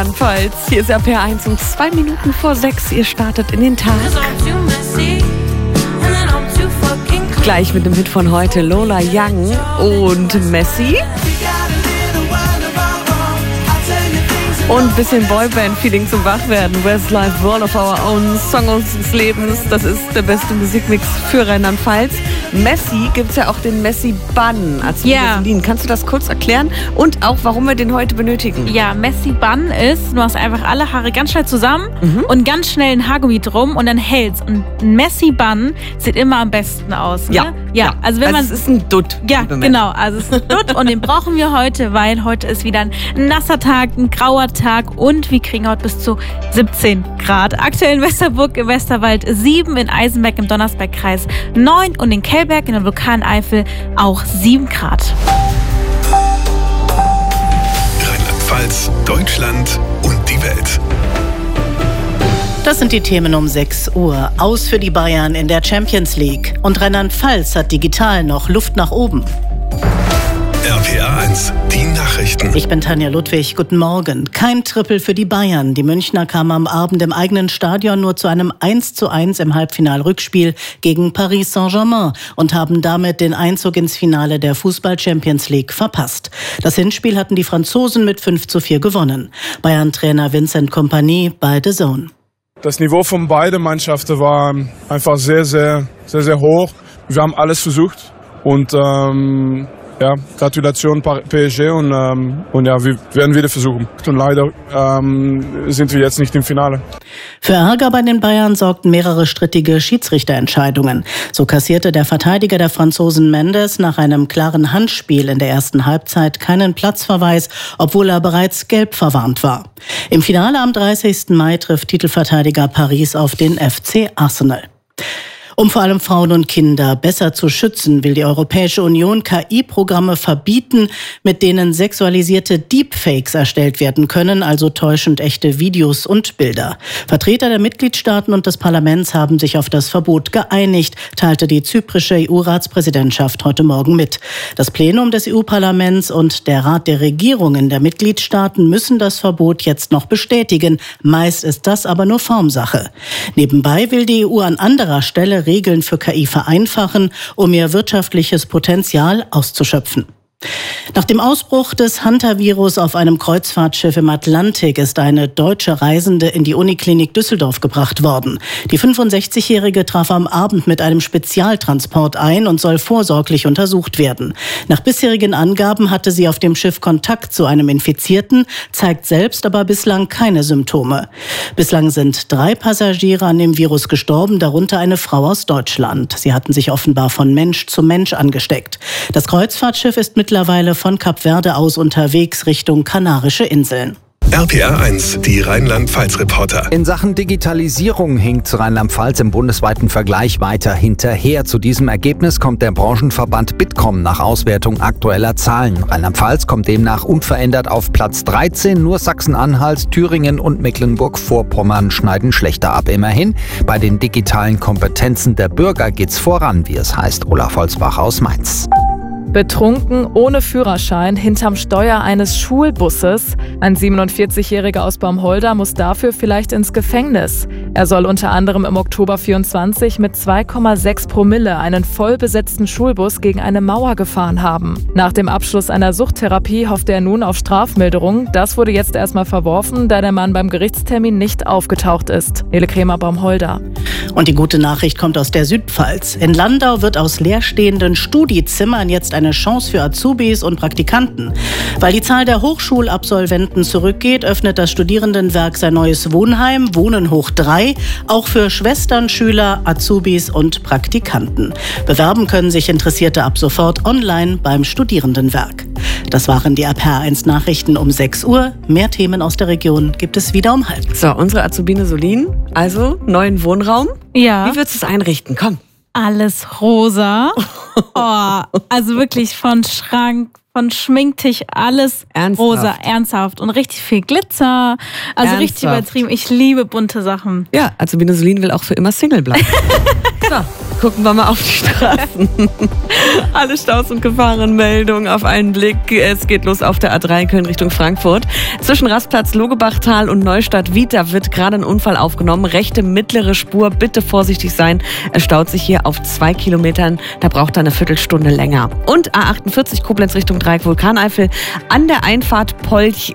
Rheinland-Pfalz. Hier ist RPR1 um 2 Minuten vor 6. Ihr startet in den Tag. Gleich mit dem Hit von heute, Lola Young und Messi. Und ein bisschen Boyband-Feeling zum Wachwerden. Westlife, World of Our Own, Song unseres Lebens. Das ist der beste Musikmix für Rheinland-Pfalz. Messi gibt's ja auch den Messi-Bun. Kannst du das kurz erklären? Und auch, warum wir den heute benötigen? Ja, Messi-Bun ist, du machst einfach alle Haare ganz schnell zusammen und ganz schnell ein Haargummi drum und dann hältst. Und ein Messi-Bun sieht immer am besten aus. Ne? Ja. Also wenn man, es ist ein Dutt. Ja, genau. Also es ist ein Dutt und den brauchen wir heute, weil heute ist wieder ein nasser Tag, ein grauer Tag und wir kriegen heute bis zu 17 Grad. Aktuell in Westerburg im Westerwald 7, in Eisenberg im Donnersbergkreis 9 und in Kellberg in der Vulkaneifel auch 7 Grad. Rheinland-Pfalz, Deutschland und die Welt. Das sind die Themen um 6 Uhr. Aus für die Bayern in der Champions League. Und Rheinland-Pfalz hat digital noch Luft nach oben. RPR1, die Nachrichten. Ich bin Tanja Ludwig, guten Morgen. Kein Triple für die Bayern. Die Münchner kamen am Abend im eigenen Stadion nur zu einem 1:1 im Halbfinal-Rückspiel gegen Paris Saint-Germain und haben damit den Einzug ins Finale der Fußball-Champions League verpasst. Das Hinspiel hatten die Franzosen mit 5:4 gewonnen. Bayern-Trainer Vincent Kompany bei The Zone. Das Niveau von beiden Mannschaften war einfach sehr, sehr, sehr, sehr hoch. Wir haben alles versucht und Gratulation PSG und wir werden wieder versuchen. Und leider sind wir jetzt nicht im Finale. Für Ärger bei den Bayern sorgten mehrere strittige Schiedsrichterentscheidungen. So kassierte der Verteidiger der Franzosen Mendes nach einem klaren Handspiel in der ersten Halbzeit keinen Platzverweis, obwohl er bereits gelb verwarnt war. Im Finale am 30. Mai trifft Titelverteidiger Paris auf den FC Arsenal. Um vor allem Frauen und Kinder besser zu schützen, will die Europäische Union KI-Programme verbieten, mit denen sexualisierte Deepfakes erstellt werden können, also täuschend echte Videos und Bilder. Vertreter der Mitgliedstaaten und des Parlaments haben sich auf das Verbot geeinigt, teilte die zyprische EU-Ratspräsidentschaft heute Morgen mit. Das Plenum des EU-Parlaments und der Rat der Regierungen der Mitgliedstaaten müssen das Verbot jetzt noch bestätigen. Meist ist das aber nur Formsache. Nebenbei will die EU an anderer Stelle Regeln für KI vereinfachen, um ihr wirtschaftliches Potenzial auszuschöpfen. Nach dem Ausbruch des Hantavirus auf einem Kreuzfahrtschiff im Atlantik ist eine deutsche Reisende in die Uniklinik Düsseldorf gebracht worden. Die 65-Jährige traf am Abend mit einem Spezialtransport ein und soll vorsorglich untersucht werden. Nach bisherigen Angaben hatte sie auf dem Schiff Kontakt zu einem Infizierten, zeigt selbst aber bislang keine Symptome. Bislang sind 3 Passagiere an dem Virus gestorben, darunter eine Frau aus Deutschland. Sie hatten sich offenbar von Mensch zu Mensch angesteckt. Das Kreuzfahrtschiff ist mittlerweile von Kap Verde aus unterwegs Richtung Kanarische Inseln. RPR1, die Rheinland-Pfalz-Reporter. In Sachen Digitalisierung hinkt Rheinland-Pfalz im bundesweiten Vergleich weiter hinterher. Zu diesem Ergebnis kommt der Branchenverband Bitkom nach Auswertung aktueller Zahlen. Rheinland-Pfalz kommt demnach unverändert auf Platz 13. Nur Sachsen-Anhalt, Thüringen und Mecklenburg-Vorpommern schneiden schlechter ab. Immerhin, bei den digitalen Kompetenzen der Bürger geht's voran, wie es heißt. Olaf Holzbach aus Mainz. Betrunken, ohne Führerschein, hinterm Steuer eines Schulbusses. Ein 47-Jähriger aus Baumholder muss dafür vielleicht ins Gefängnis. Er soll unter anderem im Oktober 24 mit 2,6 Promille einen vollbesetzten Schulbus gegen eine Mauer gefahren haben. Nach dem Abschluss einer Suchttherapie hofft er nun auf Strafmilderung. Das wurde jetzt erstmal verworfen, da der Mann beim Gerichtstermin nicht aufgetaucht ist. Nele Krämer, Baumholder. Und die gute Nachricht kommt aus der Südpfalz. In Landau wird aus leerstehenden Studiezimmern jetzt eine Chance für Azubis und Praktikanten. Weil die Zahl der Hochschulabsolventen zurückgeht, öffnet das Studierendenwerk sein neues Wohnheim, Wohnen hoch 3, auch für Schwestern, Schüler, Azubis und Praktikanten. Bewerben können sich Interessierte ab sofort online beim Studierendenwerk. Das waren die RPR1 Nachrichten um 6 Uhr. Mehr Themen aus der Region gibt es wieder um 12:30. So, unsere Azubine Solin, also neuen Wohnraum. Ja. Wie würdest du es einrichten? Komm. Alles rosa. Oh, also wirklich von Schrank, von Schminktisch, alles Ernsthaft? Rosa, ernsthaft. Und richtig viel Glitzer. Also richtig übertrieben. Ich liebe bunte Sachen. Ja, Azubine Solin will auch für immer Single bleiben. So, gucken wir mal auf die Straßen. Alle Staus und Gefahrenmeldungen auf einen Blick. Es geht los auf der A3 Köln Richtung Frankfurt. Zwischen Rastplatz Logebachtal und Neustadt-Wied wird gerade ein Unfall aufgenommen. Rechte mittlere Spur, bitte vorsichtig sein. Es staut sich hier auf 2 Kilometern. Da braucht er eine Viertelstunde länger. Und A48 Koblenz Richtung Dreieck Vulkaneifel an der Einfahrt Polch